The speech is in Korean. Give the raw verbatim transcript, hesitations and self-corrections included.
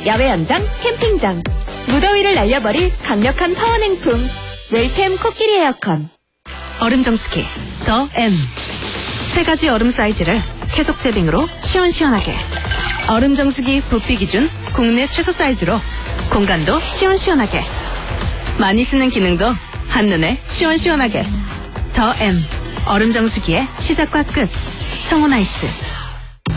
야외 연장, 캠핑장. 무더위를 날려버릴 강력한 파워 냉풍. 웰템 코끼리 에어컨. 얼음 정수기 더 M. 세 가지 얼음 사이즈를 계속 제빙으로 시원시원하게. 얼음 정수기 부피 기준 국내 최소 사이즈로 공간도 시원시원하게. 많이 쓰는 기능도 한눈에 시원시원하게. 더 M. 얼음 정수기의 시작과 끝. 청혼아이스.